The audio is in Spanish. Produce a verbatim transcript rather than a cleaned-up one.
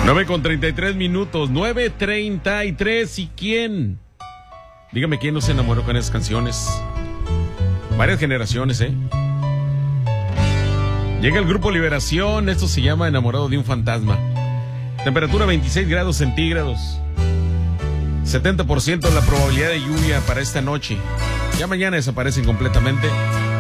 nueve con treinta y tres minutos, nueve treinta y tres. ¿Y quién? Dígame quién no se enamoró con esas canciones. Varias generaciones, ¿eh? Llega el grupo Liberación, esto se llama Enamorado de un fantasma. Temperatura veintiséis grados centígrados. setenta por ciento la probabilidad de lluvia para esta noche. Ya mañana desaparecen completamente.